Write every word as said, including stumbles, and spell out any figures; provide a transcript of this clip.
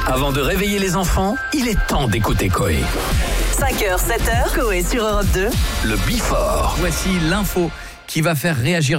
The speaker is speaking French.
Avant de réveiller les enfants, il est temps d'écouter Coé. cinq heures, sept heures, Coé sur Europe deux. Le Bifort. Voici l'info qui va faire réagir